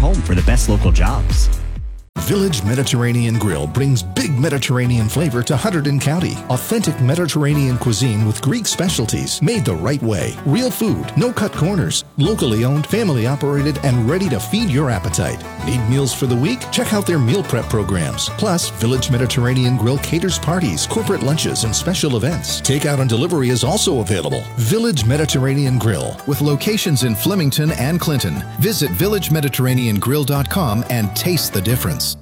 home for the best local jobs. Village Mediterranean Grill brings big Mediterranean flavor to Hunterdon County. Authentic Mediterranean cuisine with Greek specialties made the right way. Real food, no cut corners. Locally owned, family operated, and ready to feed your appetite. Need meals for the week? Check out their meal prep programs. Plus, Village Mediterranean Grill caters parties, corporate lunches, and special events. Takeout and delivery is also available. Village Mediterranean Grill, with locations in Flemington and Clinton. Visit villagemediterraneangrill.com and taste the difference.